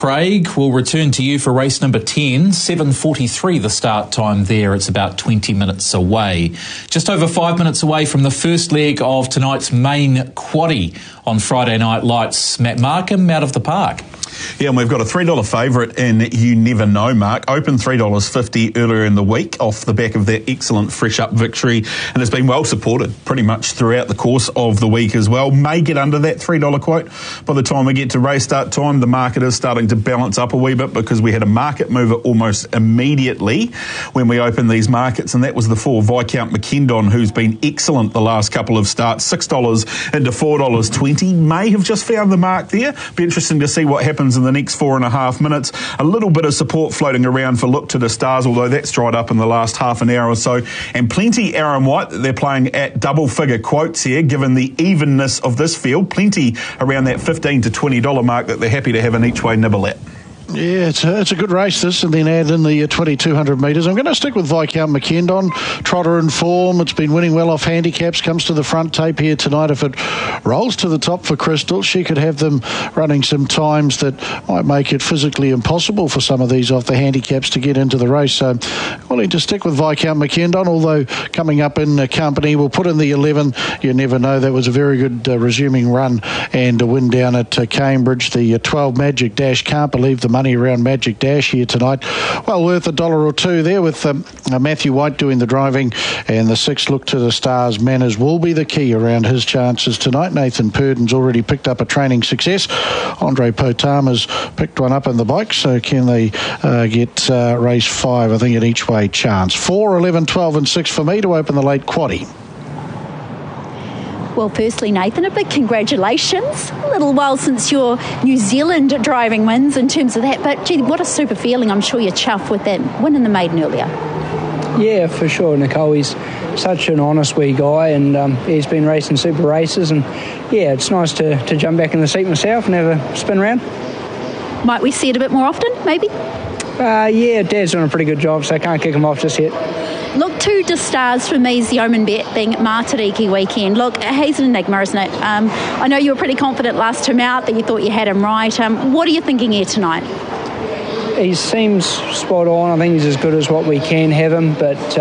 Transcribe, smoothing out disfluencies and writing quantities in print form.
Craig, we'll return to you for race number 10, 7:43 the start time there. It's about 20 minutes away. Just over 5 minutes away from the first leg of tonight's main quaddie on Friday Night Lights. Matt Markham out of the park. Yeah, and we've got a $3 favourite in You Never Know, Mark. Opened $3.50 earlier in the week off the back of that excellent fresh-up victory, and has been well supported pretty much throughout the course of the week as well. May get under that $3 quote by the time we get to race start time. The market is starting to balance up a wee bit because we had a market mover almost immediately when we opened these markets, and that was the 4 Viscount McKendon, who's been excellent the last couple of starts. $6 into $4.20. May have just found the mark there. Be interesting to see what happens in the next 4.5 minutes. A little bit of support floating around for Look to the Stars, although that's dried up in the last half an hour or so. And plenty Aaron White, they're playing at double figure quotes here, given the evenness of this field. Plenty around that $15 to $20 mark that they're happy to have an each way nibble at. Yeah, it's a good race this, and then add in the 2,200 metres. I'm going to stick with Viscount McKendon. Trotter in form. It's been winning well off handicaps. Comes to the front tape here tonight. If it rolls to the top for Crystal, she could have them running some times that might make it physically impossible for some of these off the handicaps to get into the race. So willing to stick with Viscount McKendon, although coming up in company, we'll put in the 11. You Never Know. That was a very good resuming run and a win down at Cambridge. The 12 Magic Dash. Can't believe the money around Magic Dash here tonight. Well worth $1 or $2 there with Matthew White doing the driving, and the 6 Look to the Stars. Manners will be the key around his chances tonight. Nathan Purden's already picked up a training success. Andre Potama's picked one up in the bike, so can they get race 5, I think, an each way chance. 4, 11, 12 and 6 for me to open the late quaddie. Well, firstly, Nathan, a big congratulations. A little while since your New Zealand driving wins in terms of that, but gee, what a super feeling. I'm sure you're chuffed with that win in the maiden earlier. Yeah, for sure, Nicole. He's such an honest wee guy, and he's been racing super races, and yeah, it's nice to jump back in the seat myself and have a spin around. Might we see it a bit more often, maybe? Yeah, Dad's doing a pretty good job, so I can't kick him off just yet. Look, 2 to Stars for me is the omen bet being Matariki weekend. Look, he's an enigma, isn't it? I know you were pretty confident last time out that you thought you had him right. What are you thinking here tonight? He seems spot on. I think he's as good as what we can have him, but